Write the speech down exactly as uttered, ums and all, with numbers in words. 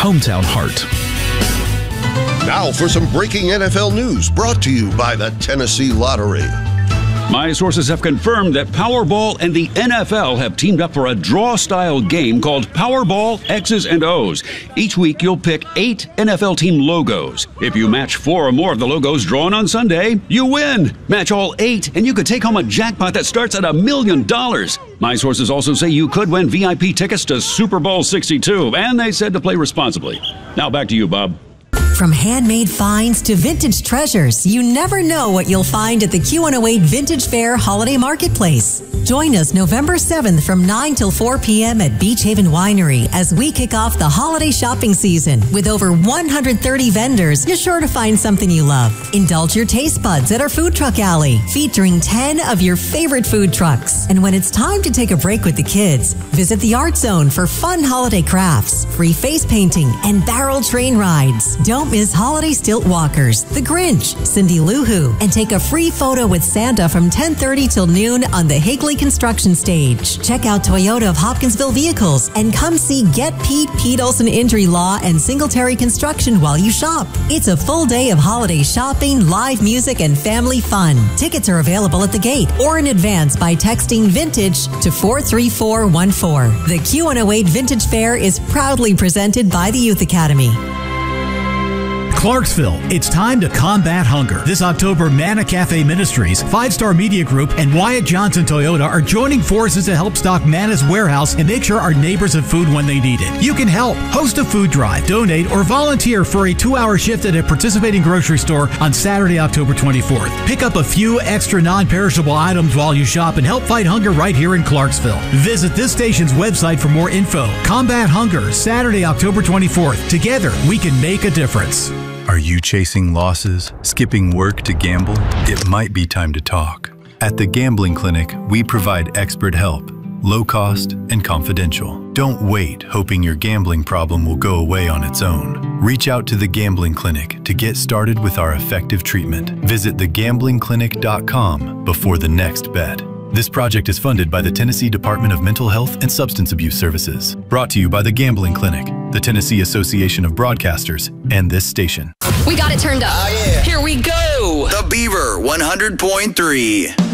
hometown heart. Now for some breaking N F L news brought to you by the Tennessee Lottery. My sources have confirmed that Powerball and the N F L have teamed up for a draw-style game called Powerball X's and O's. Each week, you'll pick eight N F L team logos. If you match four or more of the logos drawn on Sunday, you win. Match all eight, and you could take home a jackpot that starts at a million dollars. My sources also say you could win V I P tickets to Super Bowl sixty-two, and they said to play responsibly. Now back to you, Bob. From handmade finds to vintage treasures, you never know what you'll find at the Q one oh eight Vintage Fair Holiday Marketplace. Join us November seventh from nine till four p.m. at Beach Haven Winery as we kick off the holiday shopping season. With over one hundred thirty vendors, you're sure to find something you love. Indulge your taste buds at our food truck alley, featuring ten of your favorite food trucks. And when it's time to take a break with the kids, visit the Art Zone for fun holiday crafts, free face painting, and barrel train rides. Don't miss Holiday Stilt Walkers, The Grinch, Cindy Lou Who, and take a free photo with Santa from ten thirty till noon on the Higley Construction Stage. Check out Toyota of Hopkinsville Vehicles and come see Get Pete, Pete Olson Injury Law, and Singletary Construction while you shop. It's a full day of holiday shopping, live music, and family fun. Tickets are available at the gate or in advance by texting VINTAGE to four three four one four. The Q one oh eight Vintage Fair is proudly presented by the Youth Academy. Clarksville, it's time to combat hunger. This October, Manna Cafe Ministries, Five Star Media Group, and Wyatt Johnson Toyota are joining forces to help stock Manna's warehouse and make sure our neighbors have food when they need it. You can help. Host a food drive, donate, or volunteer for a two-hour shift at a participating grocery store on Saturday, October twenty-fourth. Pick up a few extra non-perishable items while you shop and help fight hunger right here in Clarksville. Visit this station's website for more info. Combat Hunger, Saturday, October twenty-fourth. Together, we can make a difference. Are you chasing losses, skipping work to gamble? It might be time to talk. At the Gambling Clinic, we provide expert help, low cost and confidential. Don't wait hoping your gambling problem will go away on its own. Reach out to the Gambling Clinic to get started with our effective treatment. Visit the gambling clinic dot com before the next bet. This project is funded by the Tennessee Department of Mental Health and Substance Abuse Services. Brought to you by the Gambling Clinic, the Tennessee Association of Broadcasters, and this station. We got it turned up. Oh, yeah. Here we go. The Beaver one hundred point three.